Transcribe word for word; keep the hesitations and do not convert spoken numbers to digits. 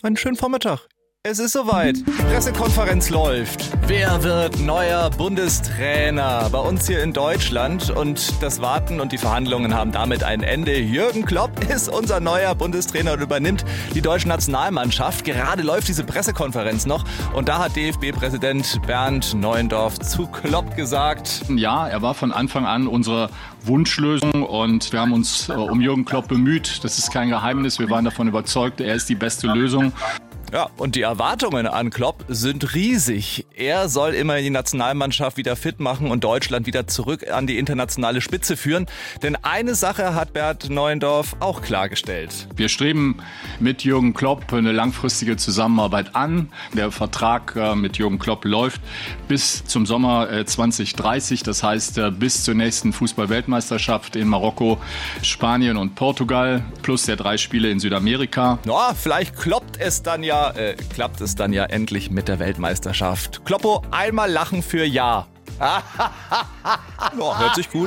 Einen schönen Vormittag. Es ist soweit. Pressekonferenz läuft. Wer wird neuer Bundestrainer bei uns hier in Deutschland? Und das Warten und die Verhandlungen haben damit ein Ende. Jürgen Klopp ist unser neuer Bundestrainer und übernimmt die deutsche Nationalmannschaft. Gerade läuft diese Pressekonferenz noch. Und da hat D F B-Präsident Bernd Neuendorf zu Klopp gesagt: Ja, er war von Anfang an unsere Wunschlösung und wir haben uns äh, um Jürgen Klopp bemüht. Das ist kein Geheimnis. Wir waren davon überzeugt, er ist die beste Lösung. Ja, und die Erwartungen an Klopp sind riesig. Er soll immer die Nationalmannschaft wieder fit machen und Deutschland wieder zurück an die internationale Spitze führen. Denn eine Sache hat Bernd Neuendorf auch klargestellt. Wir streben mit Jürgen Klopp eine langfristige Zusammenarbeit an. Der Vertrag äh, mit Jürgen Klopp läuft bis zum Sommer äh, zwanzig dreißig. Das heißt, äh, bis zur nächsten Fußball-Weltmeisterschaft in Marokko, Spanien und Portugal. Plus der drei Spiele in Südamerika. Na, vielleicht kloppt es dann ja Äh, klappt es dann ja endlich mit der Weltmeisterschaft. Kloppo, einmal lachen für Ja. Ja, hört sich gut